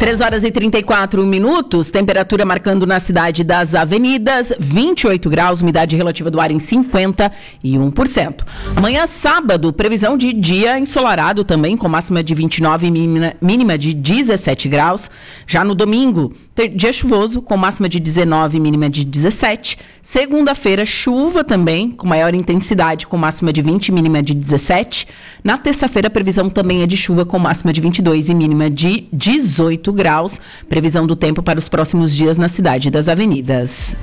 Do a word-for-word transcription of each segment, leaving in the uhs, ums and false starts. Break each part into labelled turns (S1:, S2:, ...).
S1: três horas e trinta e quatro minutos, temperatura marcando na cidade das avenidas, vinte e oito graus, umidade relativa do ar em cinquenta e um por cento. Amanhã, sábado, previsão de dia ensolarado também, com máxima de vinte e nove e mínima, mínima de dezessete graus. Já no domingo, dia chuvoso, com máxima de dezenove e mínima de dezessete. Segunda-feira, chuva também, com maior intensidade, com máxima de vinte e mínima de dezessete. Na terça-feira, a previsão também é de chuva, com máxima de vinte e dois e mínima de dezoito graus. Previsão do tempo para os próximos dias na cidade das avenidas.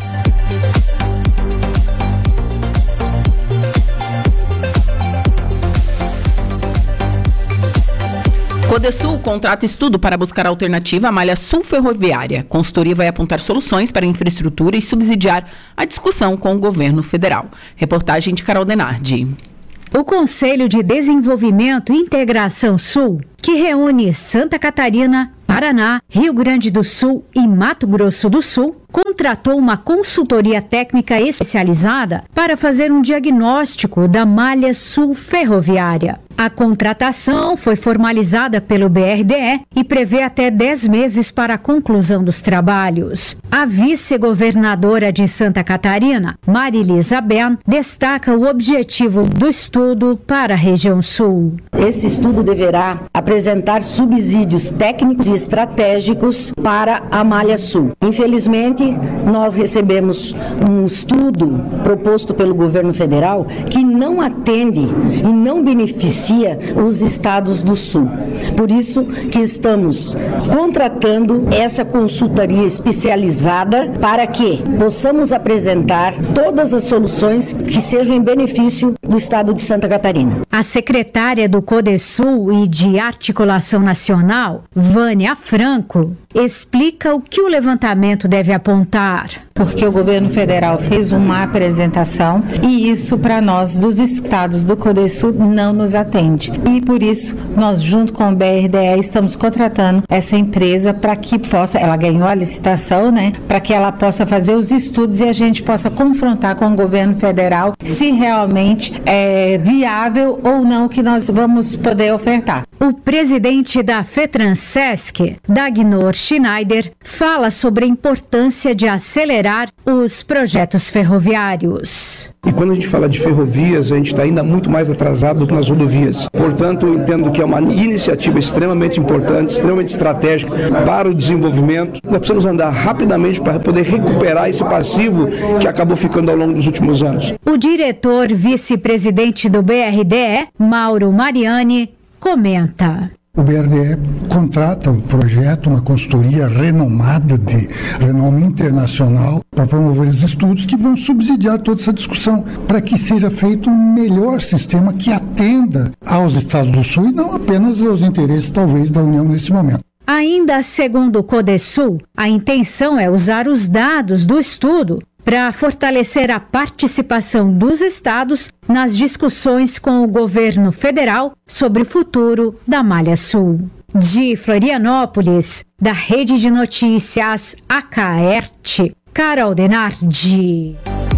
S1: Codesul contrata estudo para buscar alternativa à malha sul ferroviária. Consultoria vai apontar soluções para a infraestrutura e subsidiar a discussão com o governo federal. Reportagem de Carol Denardi.
S2: O Conselho de Desenvolvimento e Integração Sul, que reúne Santa Catarina, Paraná, Rio Grande do Sul e Mato Grosso do Sul, contratou uma consultoria técnica especializada para fazer um diagnóstico da malha sul ferroviária. A contratação foi formalizada pelo B R D E e prevê até dez meses para a conclusão dos trabalhos. A vice-governadora de Santa Catarina, Marilisa Ben, destaca o objetivo do estudo para a região sul.
S3: Esse estudo deverá apresentar subsídios técnicos e estratégicos para a malha sul. Infelizmente, nós recebemos um estudo proposto pelo governo federal que não atende e não beneficia os estados do sul. Por isso que estamos contratando essa consultoria especializada para que possamos apresentar todas as soluções que sejam em benefício do estado de Santa Catarina.
S2: A secretária do Codesul e de Articulação Nacional, Vânia Franco, explica o que o levantamento deve apontar.
S4: Porque o governo federal fez uma apresentação e isso para nós dos estados do Codesul não nos atende. E por isso nós junto com o B R D E estamos contratando essa empresa para que possa, ela ganhou a licitação, né? Para que ela possa fazer os estudos e a gente possa confrontar com o governo federal se realmente é viável ou não que nós vamos poder ofertar.
S2: O presidente da FETRANSESC, Dagnor Schneider, fala sobre a importância de acelerar os projetos ferroviários.
S5: E quando a gente fala de ferrovias, a gente está ainda muito mais atrasado do que nas rodovias. Portanto, eu entendo que é uma iniciativa extremamente importante, extremamente estratégica para o desenvolvimento. Nós precisamos andar rapidamente para poder recuperar esse passivo que acabou ficando ao longo dos últimos anos.
S2: O diretor vice-presidente do B R D E, Mauro Mariani, comenta.
S6: O B R D E contrata um projeto, uma consultoria renomada de renome internacional para promover os estudos que vão subsidiar toda essa discussão para que seja feito um melhor sistema que atenda aos estados do Sul e não apenas aos interesses, talvez, da União nesse momento.
S2: Ainda segundo o Codesul, a intenção é usar os dados do estudo para fortalecer a participação dos estados nas discussões com o governo federal sobre o futuro da Malha Sul. De Florianópolis, da Rede de Notícias Acaerte, Carol Denardi.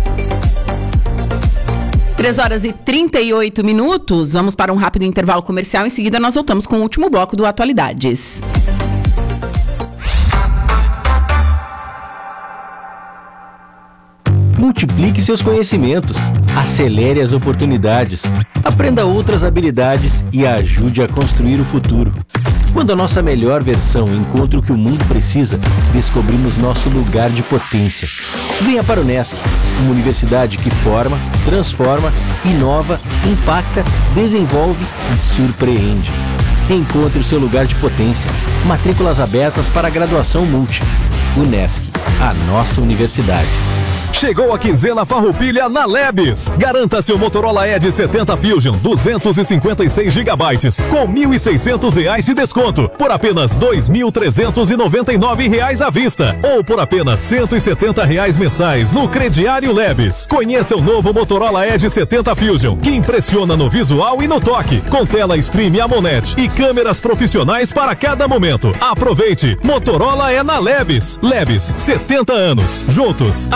S1: três horas e trinta e oito minutos, vamos para um rápido intervalo comercial, em seguida nós voltamos com o último bloco do Atualidades.
S7: Multiplique seus conhecimentos, acelere as oportunidades, aprenda outras habilidades e ajude a construir o futuro. Quando a nossa melhor versão encontra o que o mundo precisa, descobrimos nosso lugar de potência. Venha para o Unesc, uma universidade que forma, transforma, inova, impacta, desenvolve e surpreende. Encontre o seu lugar de potência. Matrículas abertas para a graduação multi. Unesc, a nossa universidade.
S8: Chegou a quinzena Farroupilha na Lebes. Garanta seu Motorola Edge setenta Fusion duzentos e cinquenta e seis gigabytes com mil e seiscentos reais de desconto por apenas dois mil trezentos e noventa e nove reais à vista ou por apenas cento e setenta reais mensais no crediário Lebes. Conheça o novo Motorola Edge setenta Fusion, que impressiona no visual e no toque, com tela Stream AMOLED e câmeras profissionais para cada momento. Aproveite! Motorola é na Lebes. Lebes, setenta anos. Juntos, a gente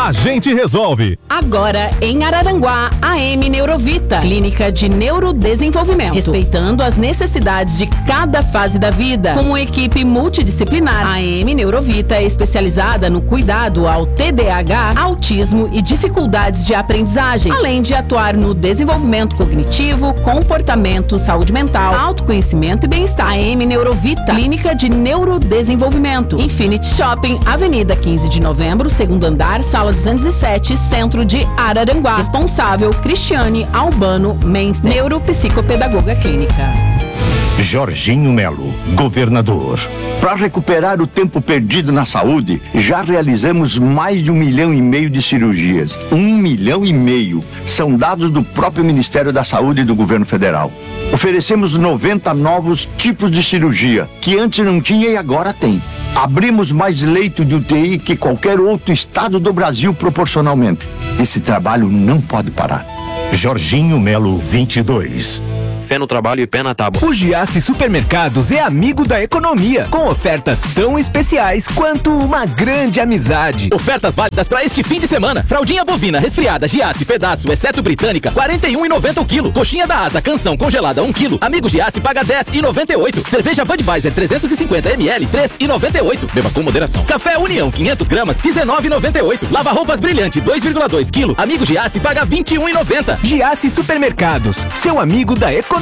S8: gente resolve.
S1: Agora em Araranguá, a M Neurovita, clínica de neurodesenvolvimento, respeitando as necessidades de cada fase da vida. Com uma equipe multidisciplinar, a M Neurovita é especializada no cuidado ao T D A H, autismo e dificuldades de aprendizagem, além de atuar no desenvolvimento cognitivo, comportamento, saúde mental, autoconhecimento e bem-estar. A M Neurovita, clínica de neurodesenvolvimento, Infinity Shopping, Avenida quinze de novembro, segundo andar, sala duzentos e sete, centro de Araranguá. Responsável, Cristiane Albano Mendes, neuropsicopedagoga clínica.
S9: Jorginho Melo, governador. Para recuperar o tempo perdido na saúde, já realizamos mais de um milhão e meio de cirurgias. Um milhão e meio são dados do próprio Ministério da Saúde e do governo federal. Oferecemos noventa novos tipos de cirurgia, que antes não tinha e agora tem. Abrimos mais leito de U T I que qualquer outro estado do Brasil proporcionalmente. Esse trabalho não pode parar. Jorginho Melo, vinte e dois.
S10: Fé no trabalho e pé na tábua.
S11: O Giasse Supermercados é amigo da economia, com ofertas tão especiais quanto uma grande amizade.
S12: Ofertas válidas para este fim de semana. Fraldinha bovina resfriada Giasse pedaço, exceto britânica, quarenta e um reais e noventa centavos o quilo. Coxinha da Asa Canção congelada um quilo. Amigo Giasse paga dez reais e noventa e oito centavos. Cerveja Budweiser trezentos e cinquenta mililitros, três reais e noventa e oito centavos. Beba com moderação. Café União quinhentos gramas, dezenove reais e noventa e oito centavos. Lava roupas Brilhante dois vírgula dois quilos. Amigo Giasse paga vinte e um reais e noventa centavos.
S11: Giasse Supermercados, seu amigo da economia.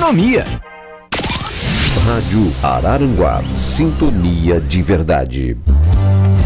S13: Rádio Araranguá, sintonia de verdade.